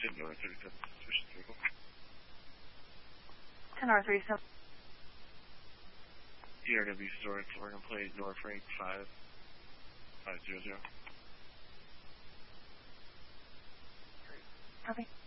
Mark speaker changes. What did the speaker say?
Speaker 1: 10 North 37, suspicious vehicle.
Speaker 2: 10 North 37.
Speaker 1: ERW Storage, Oregon Plate, North Rank 5500.
Speaker 2: Copy.